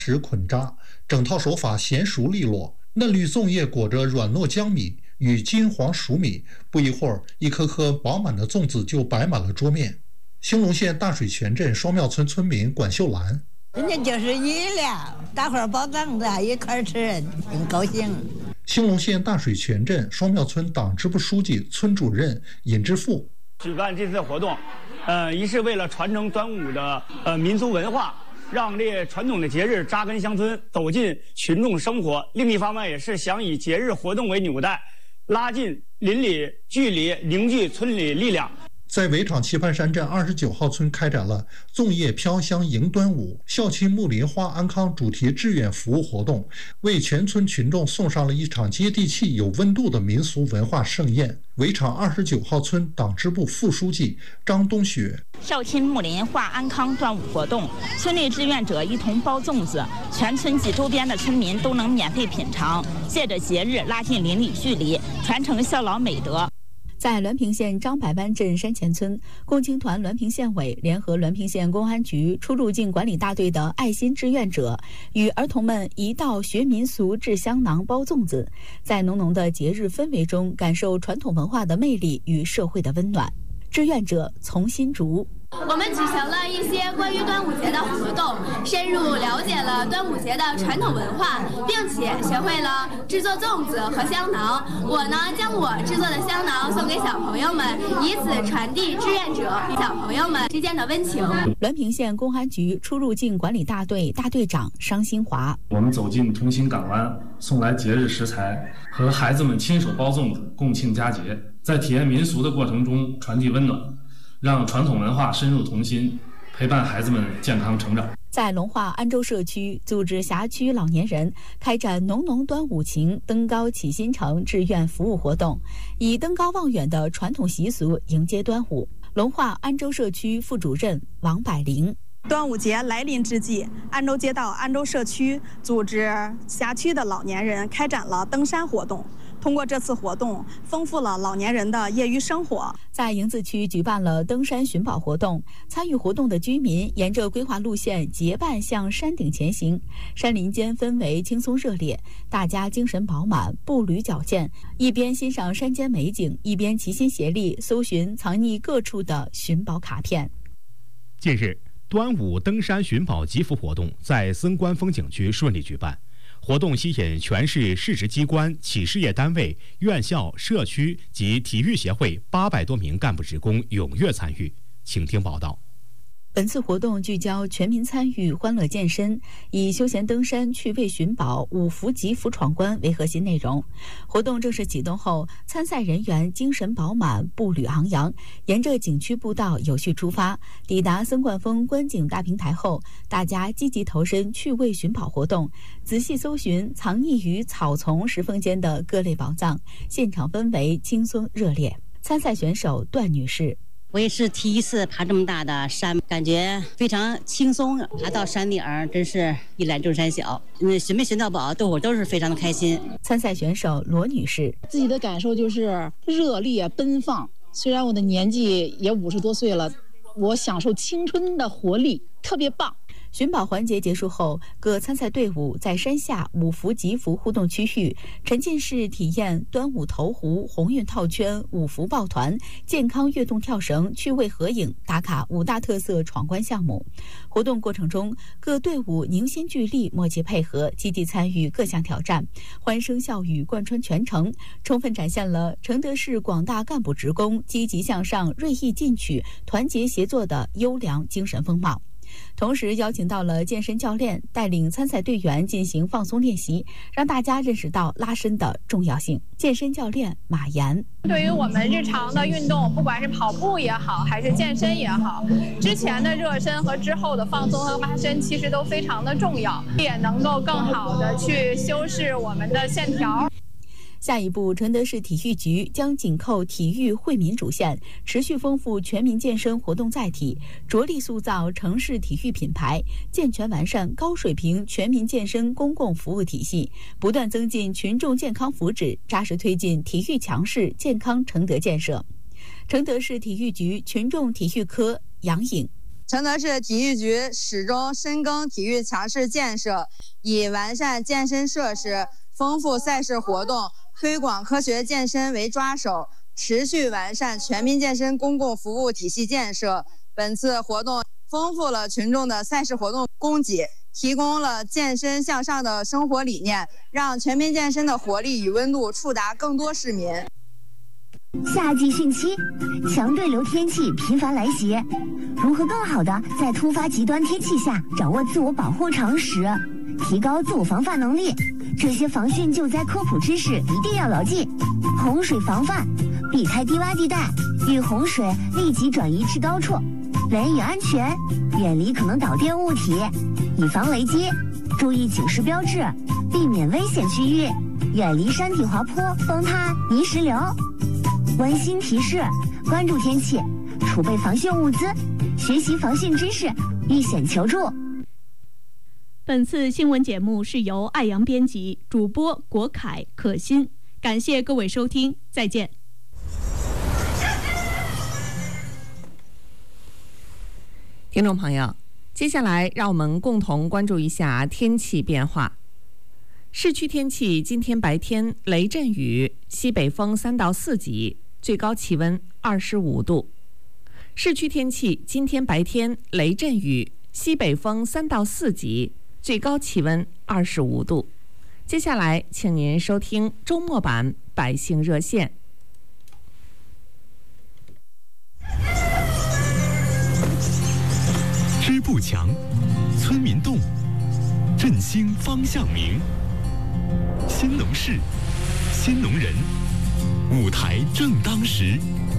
石捆扎，整套手法娴熟利落。嫩绿粽叶裹着软糯江米与金黄熟米，不一会儿，一颗颗饱满的粽子就摆满了桌面。兴隆县大水泉镇双庙村村民管秀兰：“ 人家就是你了，大伙儿包粽子一块吃，挺高兴。” 兴隆县大水泉镇双庙村党支部书记、村主任尹之富举办这次活动，一是为了传承端午的民俗文化。让这传统的节日扎根乡村，走进群众生活。另一方面，也是想以节日活动为纽带，拉近邻里距离，凝聚村里力量。 在围场棋盘山镇29号村开展了粽叶飘香迎端午、孝亲睦邻花安康主题志愿服务活动，为全村群众送上了一场接地气、有温度的民俗文化盛宴。围场29号村党支部副书记张冬雪：“ 孝亲睦邻花安康端午活动，村里志愿者一同包粽子，全村及周边的村民都能免费品尝，借着节日拉近邻里距离，传承孝老美德。” 在滦平县张百湾镇山前村，共青团滦平县委联合滦平县公安局出入境管理大队的爱心志愿者，与儿童们一道学民俗、制香囊、包粽子，在浓浓的节日氛围中，感受传统文化的魅力与社会的温暖。志愿者从新竹：“ 我们举行了一些关于端午节的活动，深入了解了端午节的传统文化，并且学会了制作粽子和香囊。我呢，将我制作的香囊送给小朋友们，以此传递志愿者与小朋友们之间的温情。” 滦平县公安局出入境管理大队大队长商新华：“ 我们走进同心港湾，送来节日食材，和孩子们亲手包粽子，共庆佳节。在体验民俗的过程中，传递温暖。”让传统文化深入童心，陪伴孩子们健康成长。 在龙化安州社区组织辖区老年人开展浓浓端午情登高启新城志愿服务活动，以登高望远的传统习俗迎接端午。龙化安州社区副主任王百灵：“ 端午节来临之际，安州街道安州社区组织辖区的老年人开展了登山活动。通过这次活动，丰富了老年人的业余生活。” 在迎子区举办了登山寻宝活动，参与活动的居民沿着规划路线结伴向山顶前行，山林间氛围轻松热烈，大家精神饱满，步履矫健，一边欣赏山间美景，一边齐心协力搜寻藏匿各处的寻宝卡片。 近日，端午登山寻宝集福活动在森关风景区顺利举办。活动吸引全市市直机关、企事业单位、院校、社区及体育协会800多名干部职工踊跃参与。请听报道。 本次活动聚焦全民参与、欢乐健身，以休闲登山、趣味寻宝、五福集福闯关为核心内容。活动正式启动后，参赛人员精神饱满，步履昂扬，沿着景区步道有序出发。抵达森冠峰观景大平台后，大家积极投身趣味寻宝活动，仔细搜寻藏匿于草丛石缝间的各类宝藏，现场氛围轻松热烈。参赛选手段女士：“ 我也是第一次爬这么大的山，感觉非常轻松。爬到山顶儿，真是一览众山小。寻没寻到宝，我都是非常的开心。” 参赛选手罗女士：“ 自己的感受就是热烈奔放。虽然我的年纪也50多岁了，我享受青春的活力，特别棒。” 寻宝环节结束后，各参赛队伍在山下五福集福互动区域沉浸式体验端午投壶、鸿运套圈、五福抱团、健康跃动跳绳、趣味合影打卡5大特色闯关项目。活动过程中，各队伍凝心聚力、默契配合，积极参与各项挑战，欢声笑语贯穿全程，充分展现了承德市广大干部职工积极向上、锐意进取、团结协作的优良精神风貌。同时邀请到了健身教练带领参赛队员进行放松练习，让大家认识到拉伸的重要性。健身教练马岩：“ 对于我们日常的运动，不管是跑步也好，还是健身也好，之前的热身和之后的放松和拉伸其实都非常的重要，也能够更好的去修饰我们的线条。” 下一步，承德市体育局将紧扣体育惠民主线，持续丰富全民健身活动载体，着力塑造城市体育品牌，健全完善高水平全民健身公共服务体系，不断增进群众健康福祉，扎实推进体育强市健康承德建设。承德市体育局群众体育科杨颖：“ 承德市体育局始终深耕体育强市建设，以完善健身设施、丰富赛事活动、推广科学健身为抓手，持续完善全民健身公共服务体系建设。本次活动丰富了群众的赛事活动供给，提供了健身向上的生活理念，让全民健身的活力与温度触达更多市民。 夏季汛期，强对流天气频繁来袭，如何更好的在突发极端天气下掌握自我保护常识，提高自我防范能力？这些防汛救灾科普知识一定要牢记。洪水防范，避开低洼地带，遇洪水立即转移至高处，雷雨安全，远离可能导电物体，以防雷击，注意警示标志，避免危险区域，远离山体滑坡、崩塌、泥石流。温馨提示：关注天气，储备防汛物资，学习防汛知识，遇险求助。 本次新闻节目是由爱阳编辑，主播国凯、可欣。感谢各位收听，再见。 听众朋友，接下来让我们共同关注一下天气变化。市区天气，今天白天雷阵雨，西北风3到4级，最高气温25度。市区天气，今天白天雷阵雨，西北风3到4级，最高气温25度。接下来，请您收听周末版百姓热线。 支部强，村民动，振兴方向明。新农事，新农人，舞台正当时。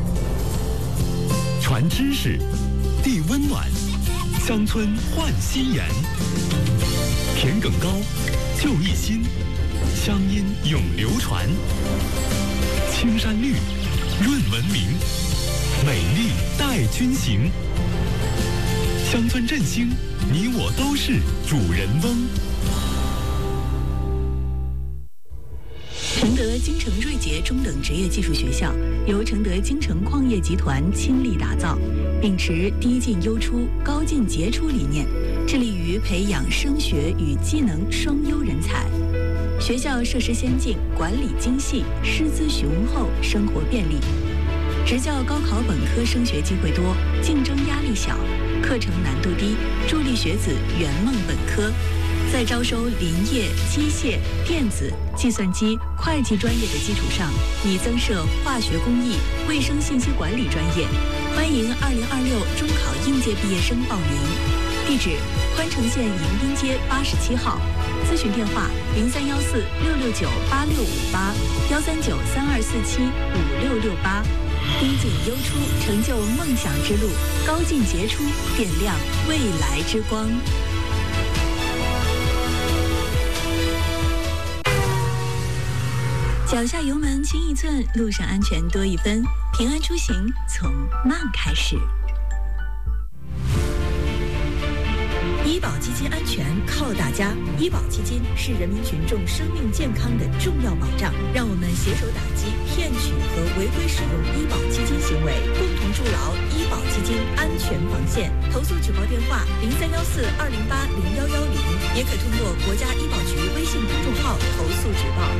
传知识，递温暖，乡村焕新颜。田埂高，就一心，乡音永流传。青山绿，润文明，美丽带军行。乡村振兴，你我都是主人翁。 承德京城瑞杰中等职业技术学校由承德京城矿业集团倾力打造，秉持低进优出、高进杰出理念，致力于培养升学与技能双优人才。学校设施先进，管理精细，师资雄厚，生活便利。职教高考本科升学机会多，竞争压力小，课程难度低，助力学子圆梦本科。在招收林业、机械、电子、计算机、会计专业的基础上，拟增设化学工艺、卫生信息管理专业。欢迎2026中考应届毕业生报名。地址：宽城县迎宾街87号。咨询电话：0314-669-8658，139-3247-5668。低进优出，成就梦想之路；高进杰出，点亮未来之光。脚下油门轻1寸，路上安全多1分。平安出行从慢开始。医保基金安全靠大家，医保基金是人民群众生命健康的重要保障。让我们携手打击骗取和违规使用医保基金行为，共同筑牢医保基金安全防线。投诉举报电话031420801110，也可通过国家医保局微信公众号投诉举报。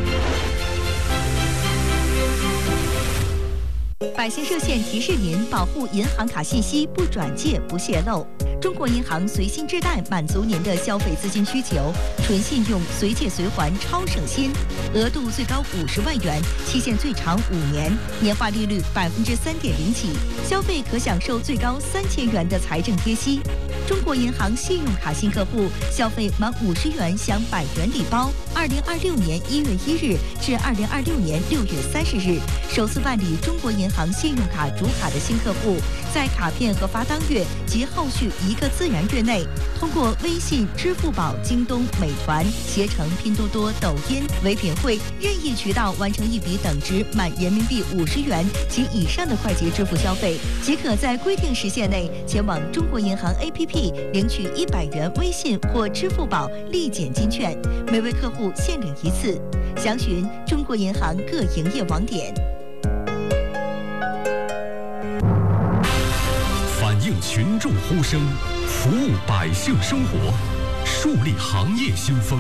百姓热线提示您：保护银行卡信息不转借不泄露。中国银行随心置贷，满足您的消费资金需求，纯信用，随借随还，超省心。额度最高50万元，期限最长5年，年化利率3.0%起，消费可享受最高3000元的财政贴息。中国银行信用卡新客户消费满50元享100元礼包。2026年1月1日至2026年6月30日，首次办理中国银行信用卡主卡的新客户，在卡片核发当月及后续1个自然月内，通过微信、支付宝、京东、美团、携程、拼多多、抖音、唯品会任意渠道完成一笔等值满人民币50元及以上的快捷支付消费，即可在规定时限内前往中国银行 APP 领取100元微信或支付宝立减金券，每位客户限领1次。详询中国银行各营业网点。 反映群众呼声，服务百姓生活，树立行业新风。